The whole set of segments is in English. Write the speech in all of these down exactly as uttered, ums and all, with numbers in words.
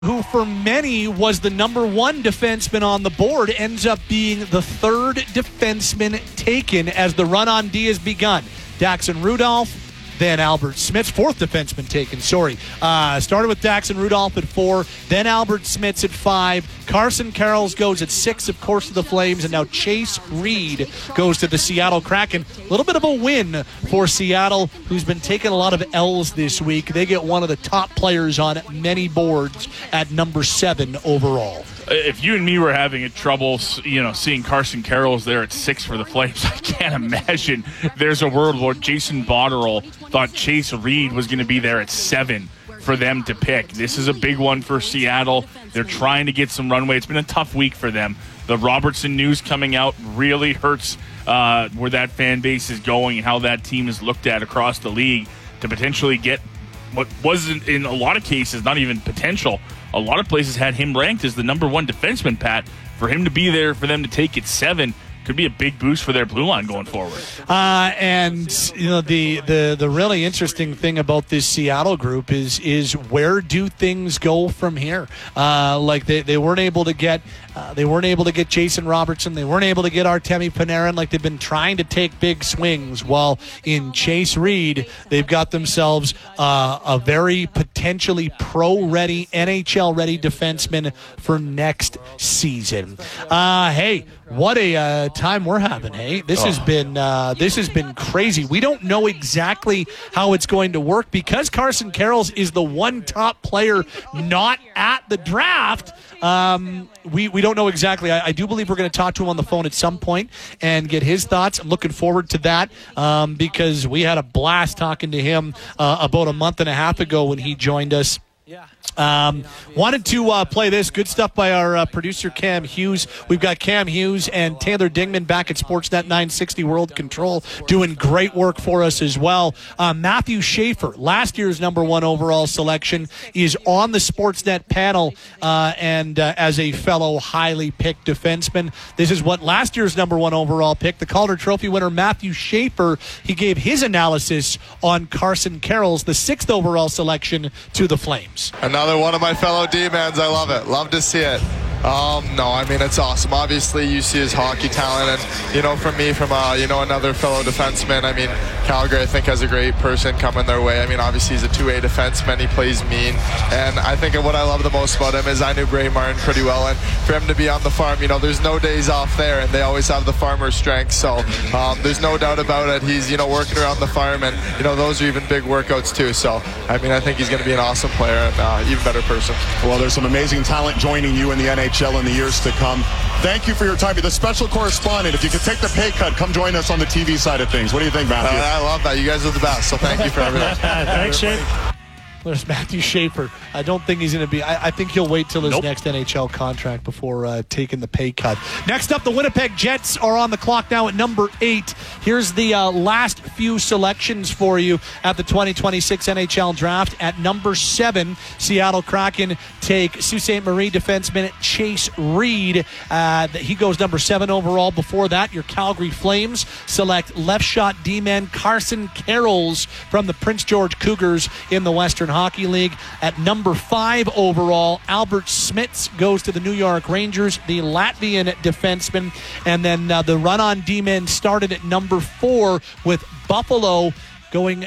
who for many was the number one defenseman on the board, ends up being the third defenseman taken as the run on D has begun. Daxon Rudolph, then Albert Smits, fourth defenseman taken, sorry. Uh, started with Daxon Rudolph at four, then Albert Smits at five. Carson Carrolls goes at six, of course, to the Flames, and now Chase Reed goes to the Seattle Kraken. A little bit of a win for Seattle, who's been taking a lot of L's this week. They get one of the top players on many boards at number seven overall. If you and me were having a trouble, you know, seeing Carson Carrolls there at six for the Flames, I can't imagine there's a world where Jason Botterill thought Chase Reed was going to be there at seven for them to pick. This is a big one for Seattle. They're trying to get some runway. It's been a tough week for them. The Robertson news coming out really hurts uh, where that fan base is going and how that team is looked at across the league to potentially get what wasn't, in a lot of cases, not even potential. A lot of places had him ranked as the number one defenseman, Pat. For him to be there, for them to take it seven, could be a big boost for their blue line going forward. Uh, and you know the, the the really interesting thing about this Seattle group is is where do things go from here? Uh, like they, they weren't able to get uh, they weren't able to get Jason Robertson. They weren't able to get Artemi Panarin. Like they've been trying to take big swings. While in Chase Reed, they've got themselves uh, a very potentially pro-ready, N H L-ready defenseman for next season. Uh, hey. What a uh, time we're having, hey? This oh. has been uh, this has been crazy. We don't know exactly how it's going to work because Carson Carrolls is the one top player not at the draft. Um, we we don't know exactly. I, I do believe we're going to talk to him on the phone at some point and get his thoughts. I'm looking forward to that um, because we had a blast talking to him uh, about a month and a half ago when he joined us. Yeah. Um, wanted to uh, play this. Good stuff by our uh, producer, Cam Hughes. We've got Cam Hughes and Taylor Dingman back at Sportsnet nine sixty World Control doing great work for us as well. Uh, Matthew Schaefer, last year's number one overall selection, is on the Sportsnet panel uh, and uh, as a fellow highly picked defenseman. This is what last year's number one overall pick, the Calder Trophy winner, Matthew Schaefer, he gave his analysis on Carson Carrolls, the sixth overall selection to the Flames. Another one of my fellow D-mans. I love it. Love to see it. Um, no, I mean, it's awesome. Obviously, you see his hockey talent. And, you know, from me, from, uh, you know, another fellow defenseman, I mean, Calgary, I think, has a great person coming their way. I mean, obviously, he's a two-way defenseman. He plays mean. And I think what I love the most about him is I knew Bray Martin pretty well. And for him to be on the farm, you know, there's no days off there. And they always have the farmer's strength. So um, there's no doubt about it. He's, you know, working around the farm. And, you know, those are even big workouts, too. So, I mean, I think he's going to be an awesome player and uh, even better person. Well, there's some amazing talent joining you in the N H L in the years to come. Thank you for your time. You're the special correspondent. If you could take the pay cut, come join us on the T V side of things. What do you think, Matthew? Uh, I love that. You guys are the best, so thank you for everything. Thanks, Shane. There's Matthew Schaefer. I don't think he's going to be. I, I think he'll wait till his nope. next N H L contract before uh, taking the pay cut. Next up, the Winnipeg Jets are on the clock now at number eight. Here's the uh, last few selections for you at the twenty twenty-six N H L Draft. At number seven, Seattle Kraken take Sault Ste. Marie defenseman Chase Reed. Uh, he goes number seven overall. Before that, your Calgary Flames select left shot D-man Carson Carrolls from the Prince George Cougars in the Western Hockey League. At number five overall, Albert Smits goes to the New York Rangers, the Latvian defenseman. And then uh, the run-on D-men started at number four with Buffalo going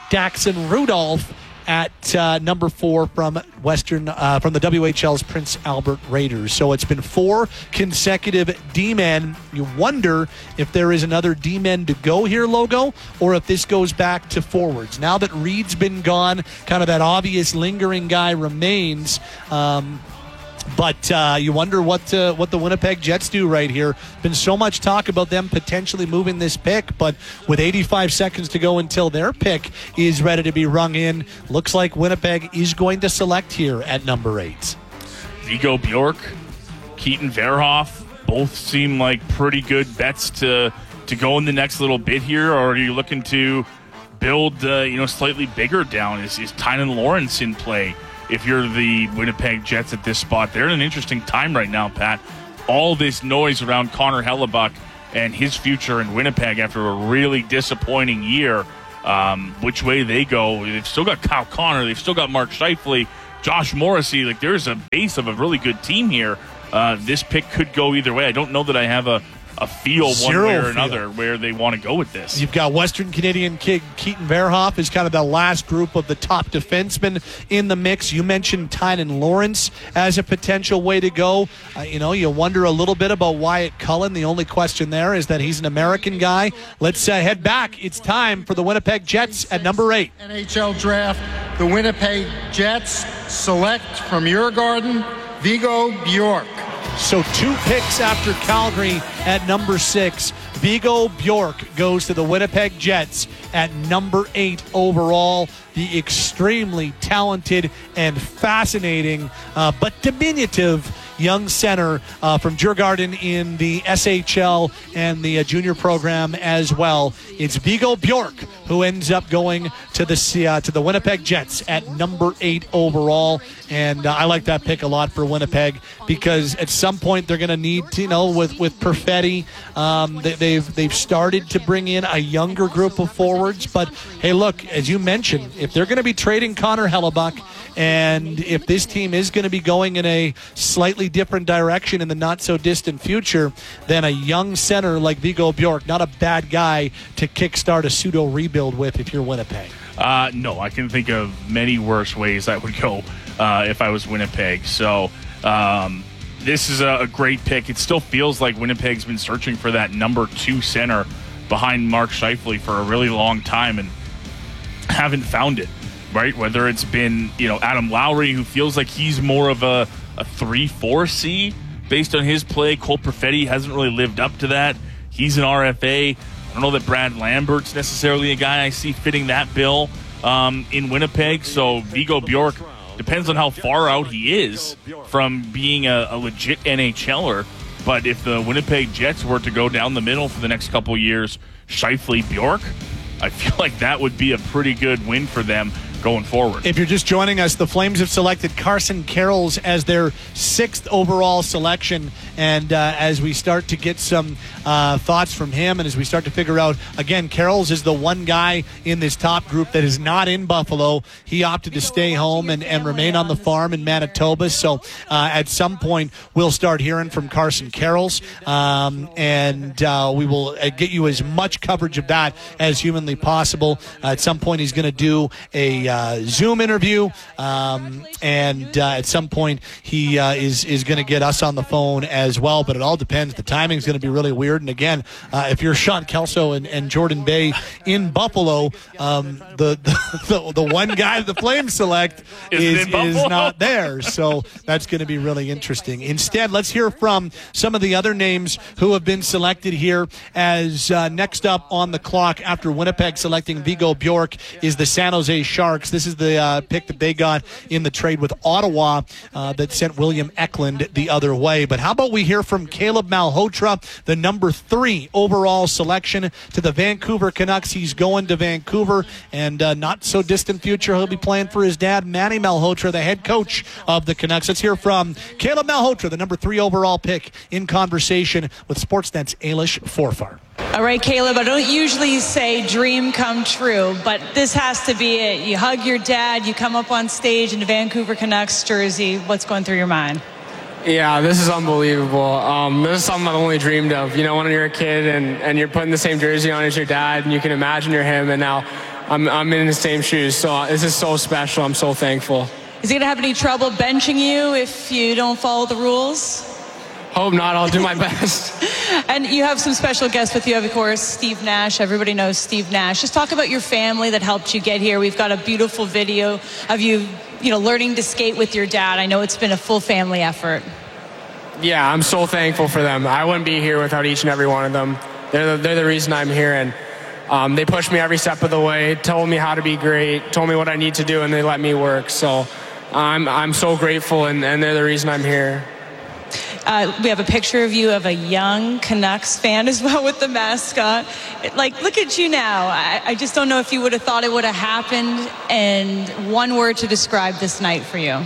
Daxon Rudolph at uh, number four from Western uh, from the W H L's Prince Albert Raiders. So it's been four consecutive D-men. You wonder if there is another D-men to go here, Logo, or if this goes back to forwards. Now that Reed's been gone, kind of that obvious lingering guy remains. Um, But uh, you wonder what uh, what the Winnipeg Jets do right here. Been so much talk about them potentially moving this pick, but with eighty-five seconds to go until their pick is ready to be rung in, looks like Winnipeg is going to select here at number eight. Vigo Bjork, Keaton Verhoff, both seem like pretty good bets to to go in the next little bit here. Or are you looking to build uh, you know slightly bigger down? Is is Tynan Lawrence in play? If you're the Winnipeg Jets at this spot, they're in an interesting time right now, Pat. All this noise around Connor Hellebuck and his future in Winnipeg after a really disappointing year. Um, which way they go. They've still got Kyle Connor. They've still got Mark Scheifele. Josh Morrissey. Like, there's a base of a really good team here. Uh, this pick could go either way. I don't know that I have a, a feel Zero one way or feel. another where they want to go with this. You've got Western Canadian kid Keaton Verhoff is kind of the last group of the top defensemen in the mix. You mentioned Tynan Lawrence as a potential way to go. Uh, you know, you wonder a little bit about Wyatt Cullen. The only question there is that he's an American guy. Let's uh, head back. It's time for the Winnipeg Jets at number eight. N H L draft, the Winnipeg Jets select from your garden, Vigo Bjork. So two picks after Calgary at number six. Vigo Bjork goes to the Winnipeg Jets at number eight overall. The extremely talented and fascinating, uh, but diminutive young center uh, from Djurgården in the S H L and the uh, junior program as well. It's Vigo Bjork who ends up going to the uh, to the Winnipeg Jets at number eight overall. And uh, I like that pick a lot for Winnipeg because at some point they're going to need to, you know, with with Perfetti, um, they, they've they've started to bring in a younger group of forwards. But hey, look, as you mentioned, if they're going to be trading Connor Hellebuck, and if this team is going to be going in a slightly different direction in the not-so-distant future, then a young center like Vigo Bjork, not a bad guy to kickstart a pseudo-rebuild with if you're Winnipeg. Uh, no, I can think of many worse ways that would go uh, if I was Winnipeg. So um, this is a, a great pick. It still feels like Winnipeg's been searching for that number two center behind Mark Scheifele for a really long time and haven't found it. Right, whether it's been, you know, Adam Lowry, who feels like he's more of a, a three four C based on his play. Cole Perfetti hasn't really lived up to that. He's an R F A. I don't know that Brad Lambert's necessarily a guy I see fitting that bill um, in Winnipeg. So Vigo Bjork depends on how far out he is from being a, a legit NHLer. But if the Winnipeg Jets were to go down the middle for the next couple years, Scheifele Bjork, I feel like that would be a pretty good win for them going forward. If you're just joining us, the Flames have selected Carson Carrolls as their sixth overall selection. And uh, as we start to get some uh, thoughts from him and as we start to figure out, again, Carrolls is the one guy in this top group that is not in Buffalo. He opted to stay home and, and remain on the farm in Manitoba. So uh, at some point, we'll start hearing from Carson Carrolls. Um, and uh, we will get you as much coverage of that as humanly possible. Uh, at some point, he's going to do a Uh, Zoom interview, um, and uh, at some point he uh, is is going to get us on the phone as well. But it all depends. The timing is going to be really weird. And again, uh, if you're Sean Kelso and, and Jordan Bay in Buffalo, um, the, the the the one guy the Flames select is is not there. So that's going to be really interesting. Instead, let's hear from some of the other names who have been selected here. As uh, next up on the clock after Winnipeg selecting Vigo Bjork is the San Jose Sharks. This is the uh, pick that they got in the trade with Ottawa uh, that sent William Eklund the other way. But how about we hear from Caleb Malhotra, the number three overall selection to the Vancouver Canucks. He's going to Vancouver, and uh, not so distant future, he'll be playing for his dad, Manny Malhotra, the head coach of the Canucks. Let's hear from Caleb Malhotra, the number three overall pick, in conversation with Sportsnet's Ailish Forfar. All right, Caleb, I don't usually say dream come true, but this has to be it. You hug your dad, you come up on stage in the Vancouver Canucks jersey. What's going through your mind? Yeah, this is unbelievable. Um, this is something I've only dreamed of. You know, when you're a kid and, and you're putting the same jersey on as your dad, and you can imagine you're him, and now I'm, I'm in the same shoes. So this is so special. I'm so thankful. Is he going to have any trouble benching you if you don't follow the rules? Hope not. I'll do my best. And you have some special guests with you, of course, Steve Nash. Everybody knows Steve Nash. Just talk about your family that helped you get here. We've got a beautiful video of you, you know, learning to skate with your dad. I know it's been a full family effort. Yeah, I'm so thankful for them. I wouldn't be here without each and every one of them. They're the, they're the reason I'm here, and um, they pushed me every step of the way, told me how to be great, told me what I need to do, and they let me work. So I'm I'm so grateful, and, and they're the reason I'm here. Uh, we have a picture of you of a young Canucks fan as well with the mascot. It, like, look at you now. I, I just don't know if you would have thought it would have happened. And one word to describe this night for you.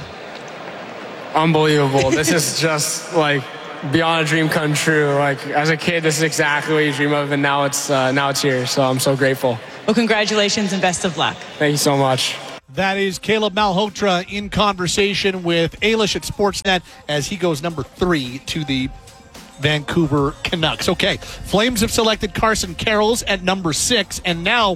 Unbelievable. This is just like beyond a dream come true. Like, as a kid, this is exactly what you dream of, and now it's uh, now it's here. So I'm so grateful. Well, congratulations and best of luck. Thank you so much. That is Caleb Malhotra in conversation with Ailish at Sportsnet as he goes number three to the Vancouver Canucks. Okay, Flames have selected Carson Karels at number six, and now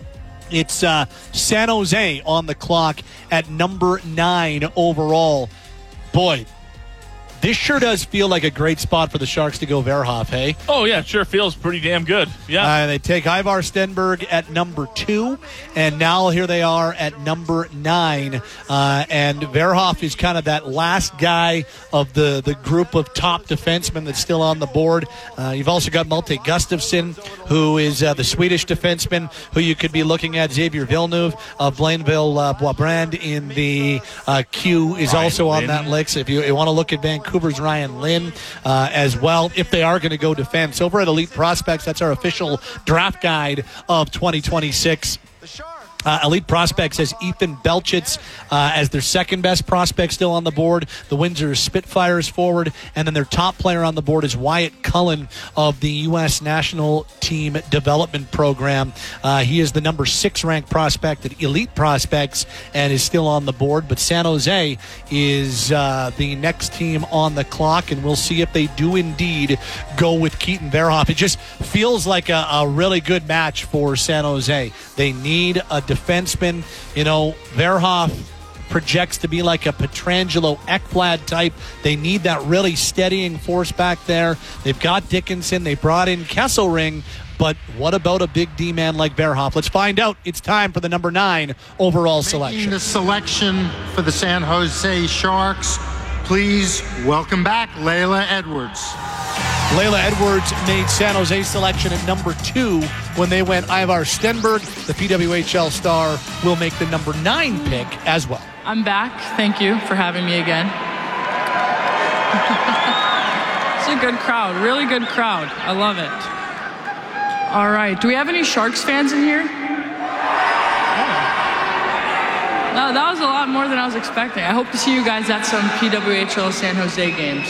it's uh, San Jose on the clock at number nine overall. Boy, this sure does feel like a great spot for the Sharks to go Verhoff, hey? Oh, yeah, it sure feels pretty damn good. Yeah. Uh, they take Ivar Stenberg at number two, and now here they are at number nine. Uh, and Verhoff is kind of that last guy of the, the group of top defensemen that's still on the board. Uh, you've also got Malte Gustafsson, who is uh, the Swedish defenseman, who you could be looking at. Xavier Villeneuve of Blainville uh, Boisbrand in the uh, queue is Ryan also on Lynn. that list. If you, you want to look at Vancouver, Vancouver's Ryan Lynn uh, as well, if they are going to go defense. Over at Elite Prospects, that's our official draft guide of twenty twenty-six. Uh, Elite Prospects has Ethan Belchitz uh, as their second best prospect still on the board. The Windsor Spitfires forward, and then their top player on the board is Wyatt Cullen of the U S National Team Development Program. Uh, he is the number six ranked prospect at Elite Prospects and is still on the board. But San Jose is uh, the next team on the clock, and we'll see if they do indeed go with Keaton Verhoff. It just feels like a, a really good match for San Jose. They need a defenseman. You know, Verhoff projects to be like a Petrangelo Ekblad type. They need that really steadying force back there. They've got Dickinson. They brought in Kesselring. But what about a big D-man like Verhoff? Let's find out. It's time for the number nine overall selection. Making the selection for the San Jose Sharks, please welcome back Layla Edwards. Layla Edwards made San Jose selection at number two when they went Ivar Stenberg. The P W H L star will make the number nine pick as well. I'm back. Thank you for having me again. It's a good crowd, really good crowd. I love it. All right, do we have any Sharks fans in here? No, that was a lot more than I was expecting. I hope to see you guys at some P W H L San Jose games.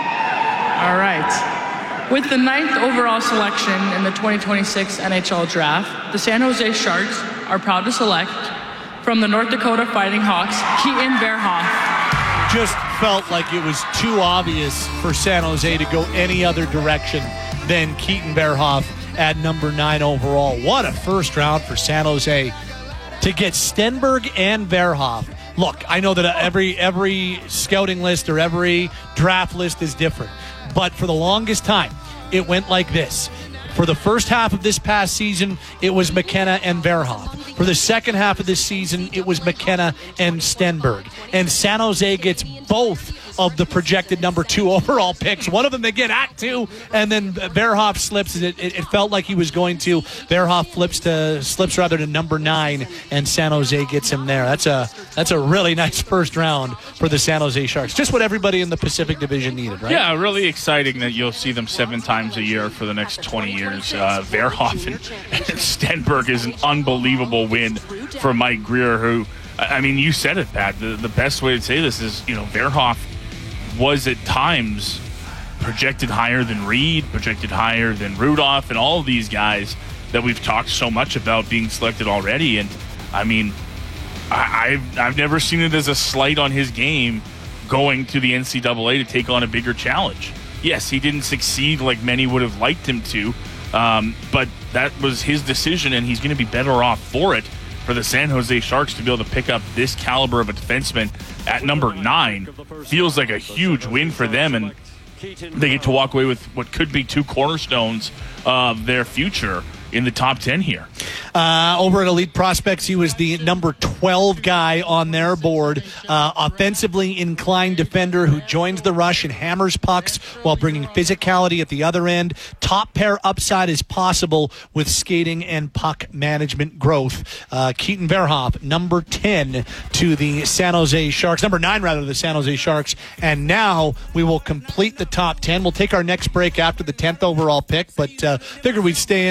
All right. With the ninth overall selection in the twenty twenty-six N H L Draft, the San Jose Sharks are proud to select from the North Dakota Fighting Hawks, Keaton Verhoff. Just felt like it was too obvious for San Jose to go any other direction than Keaton Verhoff at number nine overall. What a first round for San Jose to get Stenberg and Verhoff. Look, I know that every every scouting list or every draft list is different, but for the longest time, it went like this. For the first half of this past season, it was McKenna and Verhoff. For the second half of this season, it was McKenna and Stenberg. And San Jose gets both of the projected number two overall picks. One of them they get at two, and then Verhoff slips. It, it, it felt like he was going to. Verhoff flips to slips rather to number nine, and San Jose gets him there. That's a that's a really nice first round for the San Jose Sharks. Just what everybody in the Pacific Division needed, right? Yeah, really exciting that you'll see them seven times a year for the next twenty years. Uh, Verhoff and, and Stenberg is an unbelievable win for Mike Grier, who, I mean, you said it, Pat. The, the best way to say this is, you know, Verhoff was at times projected higher than Reed, projected higher than Rudolph, and all of these guys that we've talked so much about being selected already. And I mean, I, I've I've never seen it as a slight on his game going to the N C double A to take on a bigger challenge. Yes, he didn't succeed like many would have liked him to, um, but that was his decision, and he's going to be better off for it. For the San Jose Sharks to be able to pick up this caliber of a defenseman at number nine feels like a huge win for them, and they get to walk away with what could be two cornerstones of their future in the top ten here. Uh, over at Elite Prospects, he was the number twelve guy on their board. Uh, offensively inclined defender who joins the rush and hammers pucks while bringing physicality at the other end. Top pair upside is possible with skating and puck management growth. Uh, Keaton Verhoff, number ten to the San Jose Sharks. Number nine, rather, to the San Jose Sharks. And now we will complete the top ten. We'll take our next break after the tenth overall pick, but uh, figured we'd stay in for the number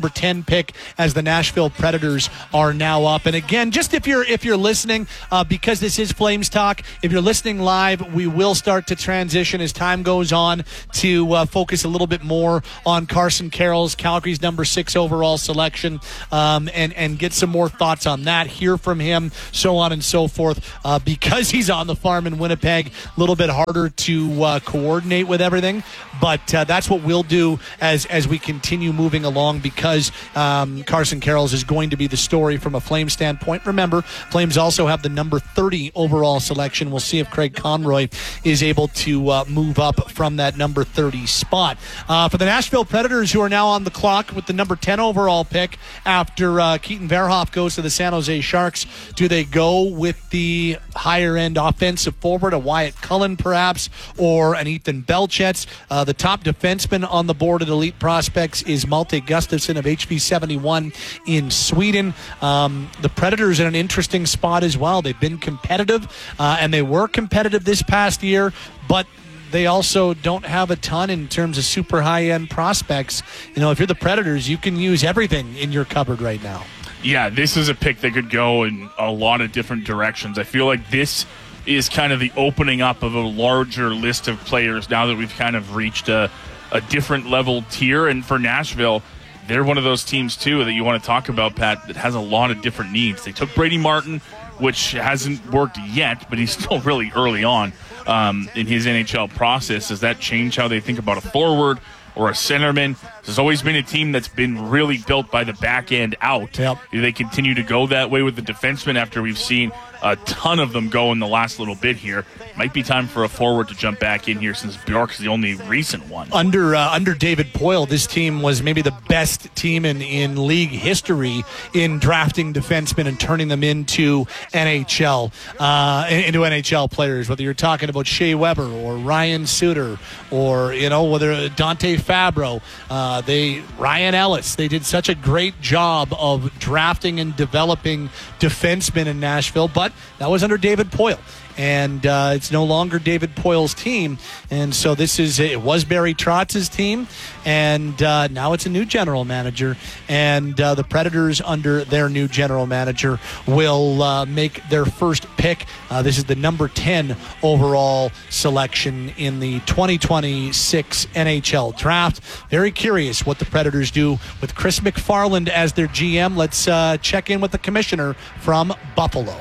number ten pick as the Nashville Predators are now up. And again, just if you're if you're listening, uh, because this is Flames Talk, if you're listening live, we will start to transition as time goes on to uh, focus a little bit more on Carson Carroll's Calgary's number six overall selection, um, and and get some more thoughts on that. Hear from him, so on and so forth. Uh, because he's on the farm in Winnipeg, a little bit harder to uh, coordinate with everything, but uh, that's what we'll do as as we continue moving along, because um, Carson Carroll's is going to be the story from a Flames standpoint. Remember, Flames also have the number thirty overall selection. We'll see if Craig Conroy is able to uh, move up from that number thirty spot. Uh, for the Nashville Predators, who are now on the clock with the number ten overall pick after uh, Keaton Verhoff goes to the San Jose Sharks, do they go with the higher-end offensive forward, a Wyatt Cullen perhaps, or an Ethan Belchetz? Uh, the top defenseman on the board of elite prospects is Malte Gustafsson of H V seventy-one in Sweden. Um, the Predators in an interesting spot as well. They've been competitive, uh, and they were competitive this past year, but they also don't have a ton in terms of super high-end prospects. You know, if you're the Predators, you can use everything in your cupboard right now. Yeah, this is a pick that could go in a lot of different directions. I feel like this is kind of the opening up of a larger list of players now that we've kind of reached a, a different level tier. And for Nashville, they're one of those teams, too, that you want to talk about, Pat, that has a lot of different needs. They took Brady Martin, which hasn't worked yet, but he's still really early on um, in his N H L process. Does that change how they think about a forward or a centerman? There's always been a team that's been really built by the back end out. Yep. Do they continue to go that way with the defensemen after we've seen a ton of them go in the last little bit here? Might be time for a forward to jump back in here, since Bjork's the only recent one. Under uh, under David Poile, this team was maybe the best team in, in league history in drafting defensemen and turning them into N H L uh, into N H L players. Whether you're talking about Shea Weber or Ryan Suter, or you know whether Dante Fabro, uh, they Ryan Ellis, they did such a great job of drafting and developing defensemen in Nashville. But that was under David Poile. And uh, it's no longer David Poile's team. And so this is, it was Barry Trotz's team. And uh, now it's a new general manager. And uh, the Predators, under their new general manager, will uh, make their first pick. Uh, this is the number ten overall selection in the twenty twenty-six N H L draft. Very curious what the Predators do with Chris McFarland as their G M. Let's uh, check in with the commissioner from Buffalo.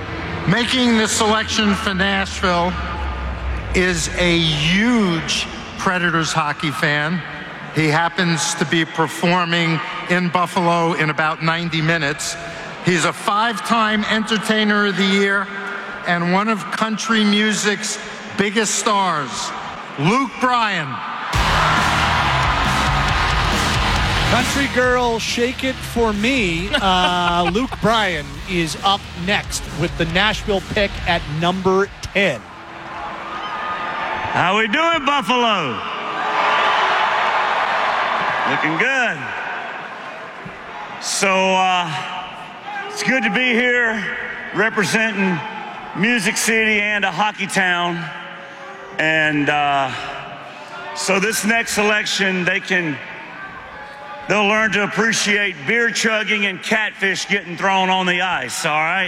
Making the selection for Nashville is a huge Predators hockey fan. He happens to be performing in Buffalo in about ninety minutes. He's a five-time Entertainer of the Year and one of country music's biggest stars, Luke Bryan. Country girl, shake it for me. Uh, Luke Bryan is up next with the Nashville pick at number ten. How we doing, Buffalo? Looking good. So, uh, it's good to be here representing Music City and a hockey town. And uh, so this next election, they can... They'll learn to appreciate beer chugging and catfish getting thrown on the ice, all right?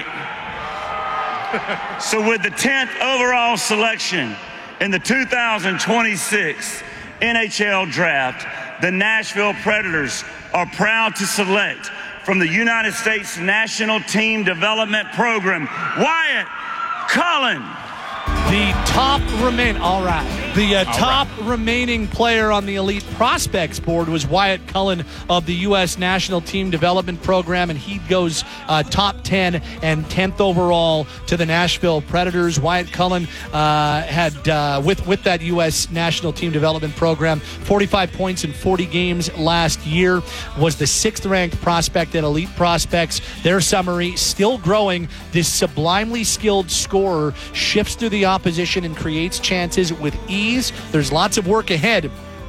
So with the tenth overall selection in the two thousand twenty-six N H L Draft, the Nashville Predators are proud to select from the United States National Team Development Program, Wyatt Cullen. The top remain all right. The uh, top right. remaining player on the elite prospects board was Wyatt Cullen of the U S National Team Development Program, and he goes uh, top ten and tenth overall to the Nashville Predators. Wyatt Cullen uh, had uh, with with that U S National Team Development Program forty-five points in forty games last year. Was the sixth ranked prospect at Elite Prospects. Their summary: still growing. This sublimely skilled scorer shifts through the opposition and creates chances with ease. There's lots of work ahead,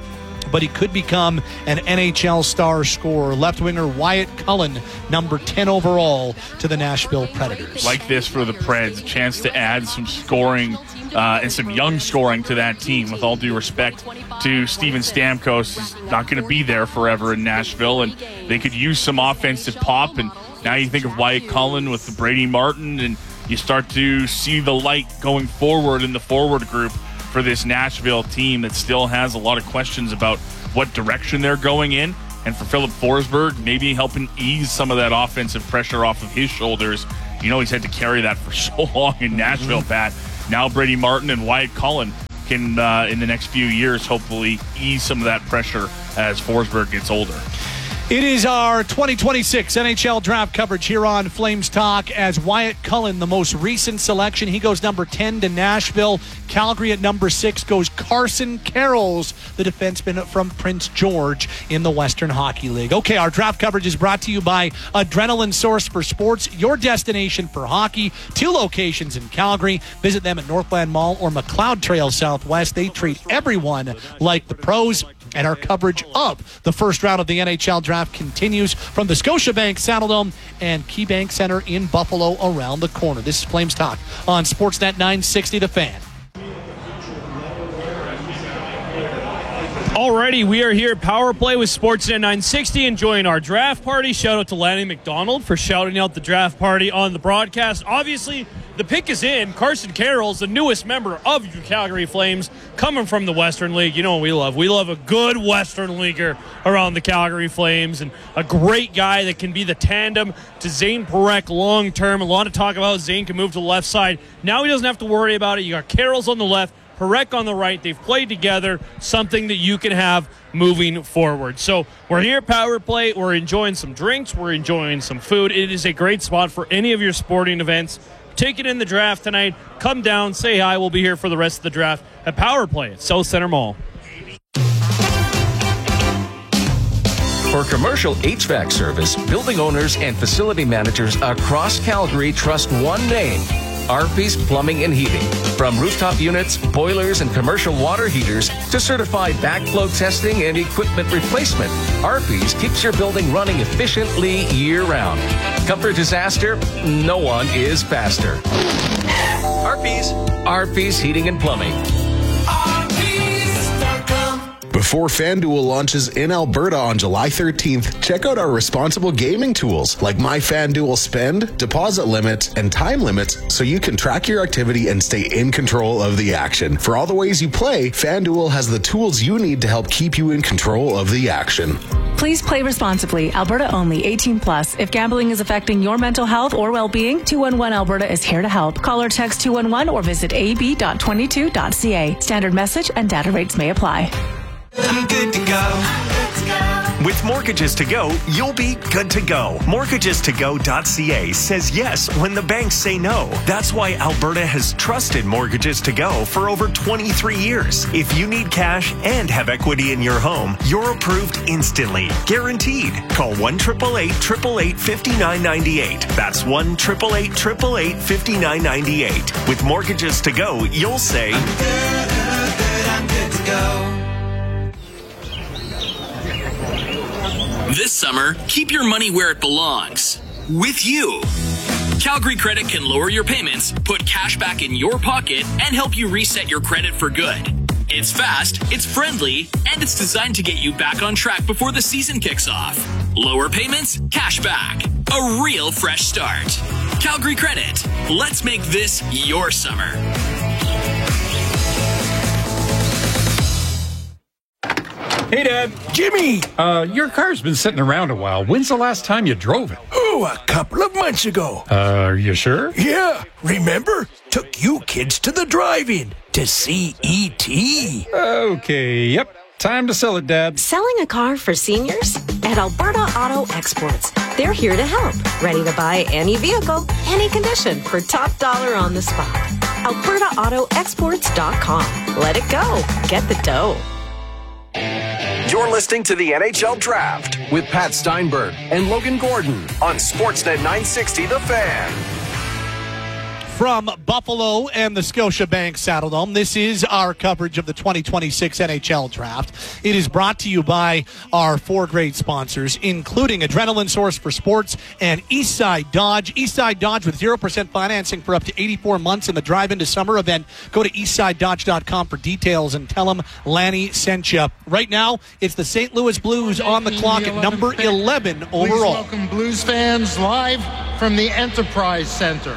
but he could become an N H L star scorer. Left winger Wyatt Cullen, number ten overall to the Nashville Predators. Like this for the Preds, a chance to add some scoring uh, and some young scoring to that team. With all due respect to Steven Stamkos, he's not going to be there forever in Nashville, and they could use some offensive pop. And now you think of Wyatt Cullen with Brady Martin, and you start to see the light going forward in the forward group for this Nashville team that still has a lot of questions about what direction they're going in. And for Philip Forsberg, maybe helping ease some of that offensive pressure off of his shoulders. You know, he's had to carry that for so long in Nashville, Pat. Now Brady Martin and Wyatt Cullen can, uh, in the next few years, hopefully ease some of that pressure as Forsberg gets older. It is our twenty twenty-six N H L draft coverage here on Flames Talk as Wyatt Cullen, the most recent selection. He goes number ten to Nashville. Calgary at number six goes Carson Carrolls, the defenseman from Prince George in the Western Hockey League. Okay, our draft coverage is brought to you by Adrenaline Source for Sports, your destination for hockey. Two locations in Calgary. Visit them at Northland Mall or McLeod Trail Southwest. They treat everyone like the pros. And our coverage of the first round of the N H L draft continues from the Scotiabank Saddledome and KeyBank Center in Buffalo around the corner. This is Flames Talk on Sportsnet nine sixty The Fan. Alrighty, we are here at Power Play with Sportsnet nine sixty, enjoying our draft party. Shout out to Lanny McDonald for shouting out the draft party on the broadcast. Obviously, the pick is in. Carson Carrolls, the newest member of your Calgary Flames, coming from the Western League. You know what we love. We love a good Western Leaguer around the Calgary Flames, and a great guy that can be the tandem to Zane Parekh long term. A lot of talk about Zane can move to the left side. Now he doesn't have to worry about it. You got Carrolls on the left, Parekh on the right. They've played together, something that you can have moving forward. So we're here at Power Play. We're enjoying some drinks. We're enjoying some food. It is a great spot for any of your sporting events. Take it in the draft tonight. Come down, say hi. We'll be here for the rest of the draft at Power Play at South Center Mall. For commercial H V A C service, building owners and facility managers across Calgary trust one name: Arpey's Plumbing and Heating. From rooftop units, boilers, and commercial water heaters to certified backflow testing and equipment replacement, Arpey's keeps your building running efficiently year-round. Comfort disaster? No one is faster. Arpey's. Arpey's Heating and Plumbing. Before FanDuel launches in Alberta on July thirteenth, check out our responsible gaming tools like My FanDuel Spend, deposit limits, and time limits so you can track your activity and stay in control of the action. For all the ways you play, FanDuel has the tools you need to help keep you in control of the action. Please play responsibly. Alberta only. eighteen plus. If gambling is affecting your mental health or well-being, two one one Alberta is here to help. Call or text two one one or visit a b dot twenty-two dot c a. Standard message and data rates may apply. I'm good to go. With Mortgages to Go, you'll be good to go. Mortgages to go dot c a says yes when the banks say no. That's why Alberta has trusted Mortgages to Go for over twenty-three years. If you need cash and have equity in your home, you're approved instantly. Guaranteed. Call one eight eight eight, eight eight eight, five nine nine eight. That's one eight eight eight, eight eight eight, five nine nine eight. With Mortgages to Go, you'll say, I'm good, good, good, I'm good to go. This summer, keep your money where it belongs. With you. Calgary Credit can lower your payments, put cash back in your pocket, and help you reset your credit for good. It's fast, it's friendly, and it's designed to get you back on track before the season kicks off. Lower payments, cash back. A real fresh start. Calgary Credit. Let's make this your summer. Hey, Dad. Jimmy! Uh, your car's been sitting around a while. When's the last time you drove it? Oh, a couple of months ago. Uh, are you sure? Yeah. Remember? Took you kids to the drive-in to see E T Okay, yep. Time to sell it, Dad. Selling a car for seniors? At Alberta Auto Exports. They're here to help. Ready to buy any vehicle, any condition for top dollar on the spot. Alberta Auto Exports dot com. Let it go. Get the dough. You're listening to the N H L Draft with Pat Steinberg and Logan Gordon on Sportsnet nine sixty The Fan. From Buffalo and the Scotiabank Saddledome, this is our coverage of the twenty twenty-six N H L Draft. It is brought to you by our four great sponsors, including Adrenaline Source for Sports and Eastside Dodge. Eastside Dodge with zero percent financing for up to eighty-four months in the Drive Into Summer event. Go to eastside dodge dot com for details and tell them Lanny sent you. Right now, it's the Saint Louis Blues on the clock at number eleven overall. Please welcome Blues fans live from the Enterprise Center.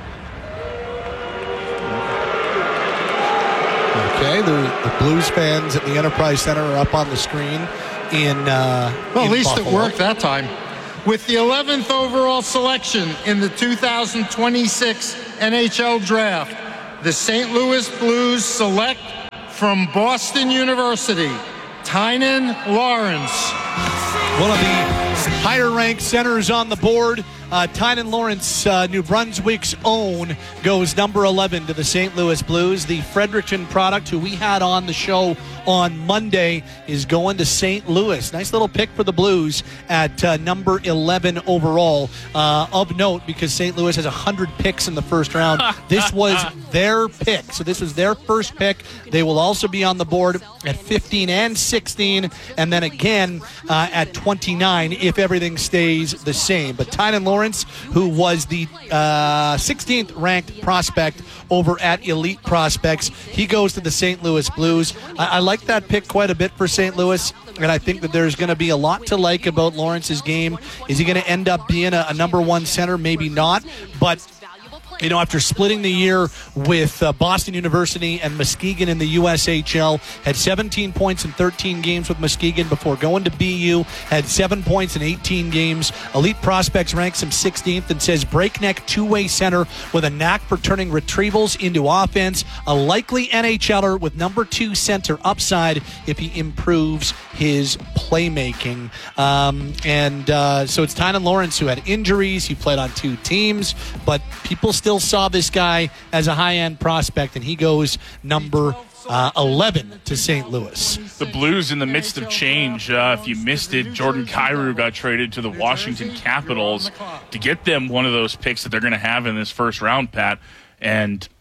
Okay, the, the Blues fans at the Enterprise Center are up on the screen in uh, Well, in at least Buffalo. it worked that time. With the eleventh overall selection in the two thousand twenty-six N H L Draft, the Saint Louis Blues select from Boston University, Tynan Lawrence. One of the higher-ranked centers on the board. Uh, Tynan Lawrence, uh, New Brunswick's own, goes number eleven to the Saint Louis Blues. The Fredericton product, who we had on the show on Monday, is going to Saint Louis. Nice little pick for the Blues at uh, number eleven overall. Uh, of note, because Saint Louis has one hundred picks in the first round, this was their pick. So this was their first pick. They will also be on the board at fifteen and sixteen, and then again uh, at twenty-nine if everything stays the same. But Tynan Lawrence, who was the uh, sixteenth ranked prospect over at Elite Prospects, he goes to the Saint Louis Blues. I, I like that pick quite a bit for Saint Louis, and I think that there's going to be a lot to like about Lawrence's game. Is he going to end up being a, a number one center? Maybe not, but you know, after splitting the year with uh, Boston University and Muskegon in the U S H L, had seventeen points in thirteen games with Muskegon before going to B U, had seven points in eighteen games. Elite Prospects ranks him sixteenth and says breakneck two-way center with a knack for turning retrievals into offense. A likely N H L er with number two center upside if he improves his playmaking. Um, and uh, so it's Tynan Lawrence, who had injuries. He played on two teams, but people still saw this guy as a high-end prospect, and he goes number uh, eleven to Saint Louis. The Blues in the midst of change. Uh, if you missed it, Jordan Kyrou got traded to the Washington Capitals to get them one of those picks that they're going to have in this first round, Pat. And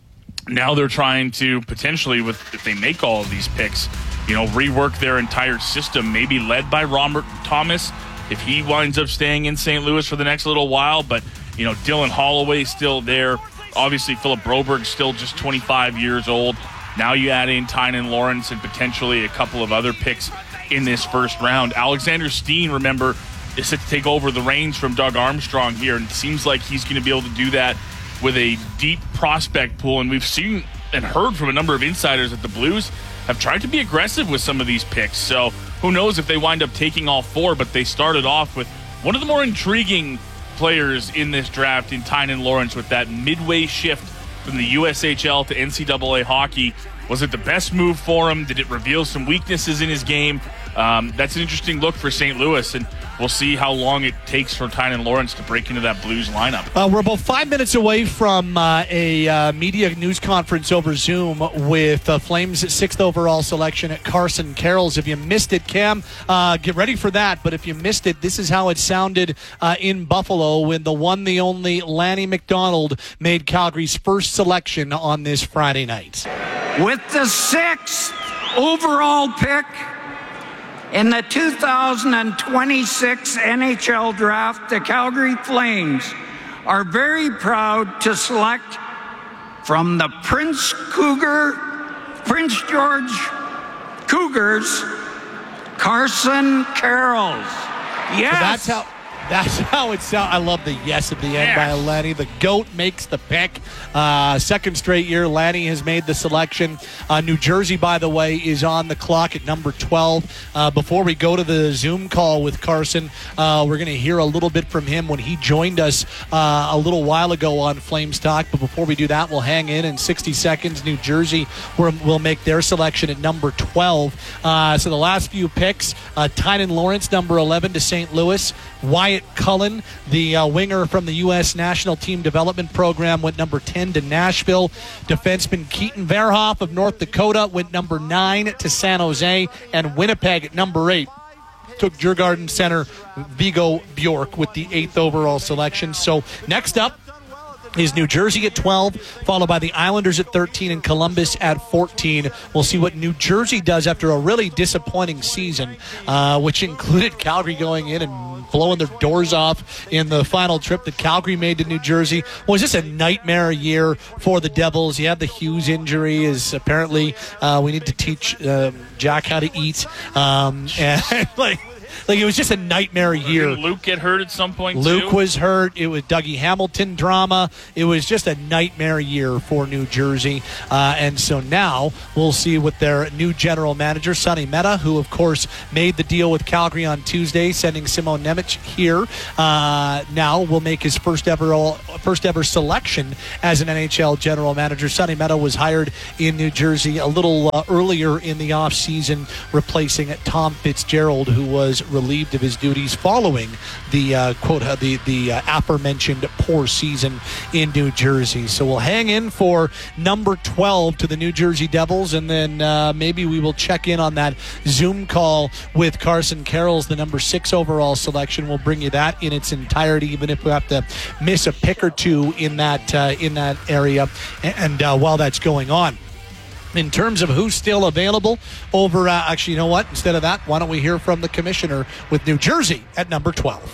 now they're trying to potentially, with if they make all of these picks, you know, rework their entire system, maybe led by Robert Thomas if he winds up staying in Saint Louis for the next little while. But you know, Dylan Holloway's still there. Obviously, Philip Broberg's still just twenty-five years old. Now you add in Tynan Lawrence and potentially a couple of other picks in this first round. Alexander Steen, remember, is set to take over the reins from Doug Armstrong here, and it seems like he's going to be able to do that with a deep prospect pool. And we've seen and heard from a number of insiders that the Blues have tried to be aggressive with some of these picks. So who knows if they wind up taking all four, but they started off with one of the more intriguing players in this draft in Tynan Lawrence with that midway shift from the U S H L to N C double A hockey. Was it the best move for him? Did it reveal some weaknesses in his game? Um, that's an interesting look for Saint Louis, and we'll see how long it takes for Tynan Lawrence to break into that Blues lineup. Uh, we're about five minutes away from uh, a uh, media news conference over Zoom with uh, Flames' sixth overall selection at Carson Carroll's. If you missed it, Cam, uh, get ready for that. But if you missed it, this is how it sounded uh, in Buffalo when the one, the only Lanny McDonald made Calgary's first selection on this Friday night. With the sixth overall pick in the two thousand twenty-six N H L Draft, the Calgary Flames are very proud to select from the Prince Cougar, Prince George Cougars, Carson Carrolls. Yes. So that's how. That's how it sounds. I love the yes at the end yes. by Lanny. The GOAT makes the pick. Uh, second straight year, Lanny has made the selection. Uh, New Jersey, by the way, is on the clock at number twelve. Uh, before we go to the Zoom call with Carson, uh, we're going to hear a little bit from him when he joined us uh, a little while ago on Flames Talk. But before we do that, we'll hang in in sixty seconds. New Jersey will make their selection at number twelve. Uh, so the last few picks, uh, Tynan Lawrence, number eleven to Saint Louis. Wyatt Cullen, the uh, winger from the U S National Team Development Program, went number ten to Nashville. Defenseman Keaton Verhoff of North Dakota went number nine to San Jose. And Winnipeg at number eight took Djurgården center Viggo Bjork with the eighth overall selection. So next up, is New Jersey at twelve, followed by the Islanders at thirteen and Columbus at fourteen. We'll see what New Jersey does after a really disappointing season, uh, which included Calgary going in and blowing their doors off in the final trip that Calgary made to New Jersey. Was this a nightmare year for the Devils? You had the Hughes injury. Is apparently uh, we need to teach uh, Jack how to eat. Um, and like. Like, it was just a nightmare year. Did Luke get hurt at some point, Luke too? was hurt. It was Dougie Hamilton drama. It was just a nightmare year for New Jersey. Uh, and so now we'll see with their new general manager, Sonny Mehta, who, of course, made the deal with Calgary on Tuesday, sending Simon Nemec here. Uh, now will make his first ever first ever selection as an N H L general manager. Sonny Mehta was hired in New Jersey a little uh, earlier in the offseason, replacing Tom Fitzgerald, who was relieved of his duties following the uh, quote uh, the the uh, aforementioned poor season in New Jersey. So we'll hang in for number twelve to the New Jersey Devils, and then uh, maybe we will check in on that Zoom call with Carson Carroll's the number six overall selection. We'll bring you that in its entirety, even if we have to miss a pick or two in that uh, in that area. And uh, while that's going on, in terms of who's still available over, uh, actually, you know what? Instead of that, why don't we hear from the commissioner with New Jersey at number twelve?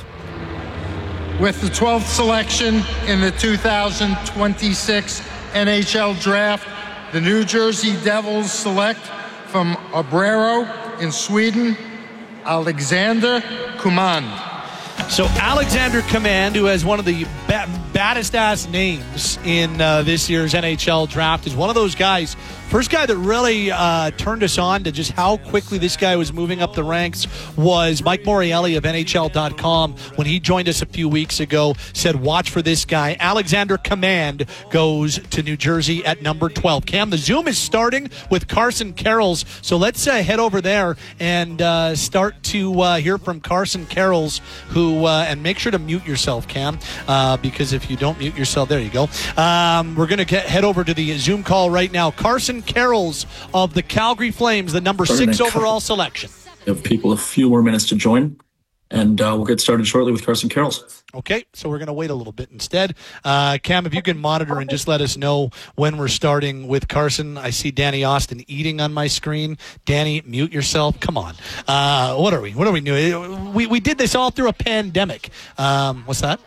With the twelfth selection in the two thousand twenty-six N H L Draft, the New Jersey Devils select from Obrero in Sweden, Alexander Command. So Alexander Command, who has one of the ba- baddest-ass names in uh, this year's N H L Draft, is one of those guys. First guy that really uh, turned us on to just how quickly this guy was moving up the ranks was Mike Morielli of N H L dot com. When he joined us a few weeks ago, said, watch for this guy. Alexander Command goes to New Jersey at number twelve. Cam, the Zoom is starting with Carson Carrolls, so let's uh, head over there and uh, start to uh, hear from Carson Carrolls, who, uh, and make sure to mute yourself, Cam, uh, because if you don't mute yourself, there you go. Um, we're going to head over to the Zoom call right now. Carson Carrolls of the Calgary Flames, the number six overall selection. Give people a few more minutes to join, and uh, we'll get started shortly with Carson Carrolls. Okay, so we're going to wait a little bit instead. Uh, Cam, if you can monitor and just let us know when we're starting with Carson. I see Danny Austin eating on my screen. Danny, mute yourself. Come on. Uh, what are we? What are we doing? We we did this all through a pandemic. Um, what's that?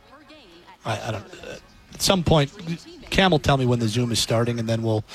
I, I don't. Uh, at some point, Cam will tell me when the Zoom is starting, and then we'll.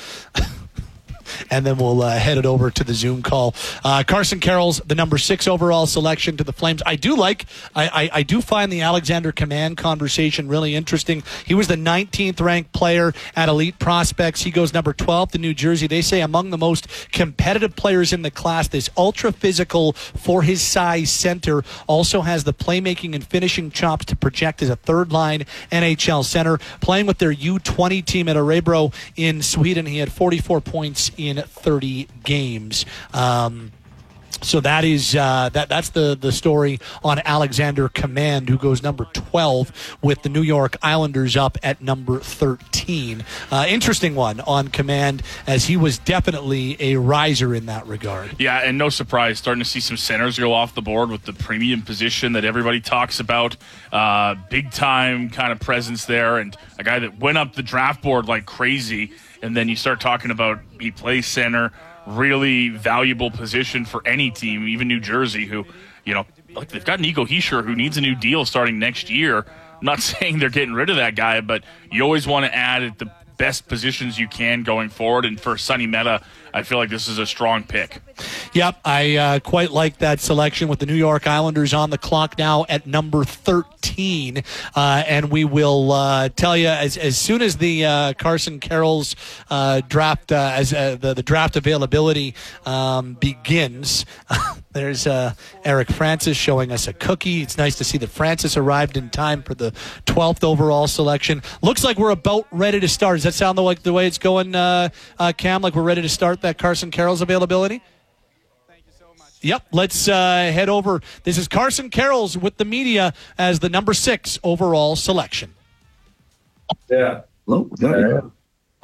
And then we'll uh, head it over to the Zoom call. Uh, Carson Carrolls, the number six overall selection to the Flames. I do like, I, I, I do find the Alexander Command conversation really interesting. He was the nineteenth ranked player at Elite Prospects. He goes number twelve to New Jersey. They say among the most competitive players in the class. This ultra physical for his size center also has the playmaking and finishing chops to project as a third line N H L center. Playing with their U twenty team at Örebro in Sweden, he had forty-four points in thirty games. Um, so that is uh, that. That's the the story on Alexander Command, who goes number twelve with the New York Islanders up at number thirteen. Uh, interesting one on Command, as he was definitely a riser in that regard. Yeah, and no surprise, starting to see some centers go off the board with the premium position that everybody talks about. Uh, big time kind of presence there, and a guy that went up the draft board like crazy. And then you start talking about he plays center, really valuable position for any team, even New Jersey, who, you know, like they've got Nico Hischier, who needs a new deal starting next year. I'm not saying they're getting rid of that guy, but you always want to add at the best positions you can going forward. And for Sonny Mehta, I feel like this is a strong pick. Yep, I uh, quite like that selection with the New York Islanders on the clock now at number thirteen. Uh, and we will uh, tell you as as soon as the uh, Carson Carrolls uh, draft, uh, as uh, the, the draft availability um, begins. There's uh, Eric Francis showing us a cookie. It's nice to see that Francis arrived in time for the twelfth overall selection. Looks like we're about ready to start. Does that sound like the way it's going, uh, uh, Cam? Like we're ready to start that Carson Carrolls availability? Thank you so much. Yep, let's uh, head over. This is Carson Carrolls with the media as the number six overall selection. Yeah. Hello. Yeah.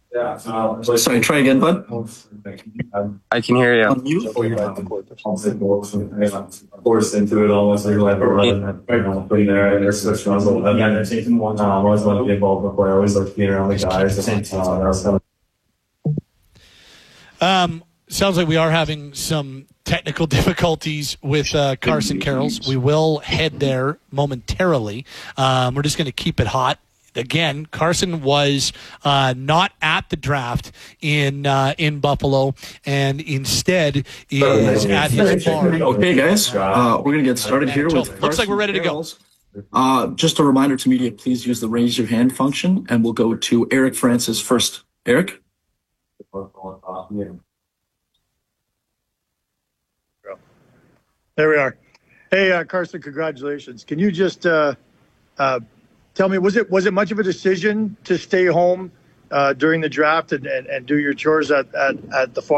Sorry, try again, bud. I can hear you. On mute? Forced into it almost like like putting there and there's switch muzzle. And then taking one time, I always want to be involved before I always like being around the guys. Um, sounds like we are having some technical difficulties with uh, Carson Carrolls. We will head there momentarily. Um, we're just going to keep it hot. Again, Carson was uh, not at the draft in uh, in Buffalo, and instead is at his farm. Okay, guys, uh, we're gonna get started here with. Looks Carson like we're ready to go. Uh, just a reminder to media: please use the raise your hand function, and we'll go to Eric Francis first. Eric. There we are. Hey, uh, Carson, congratulations. Can you just uh, uh, tell me, was it was it much of a decision to stay home uh, during the draft and, and, and do your chores at, at, at the farm?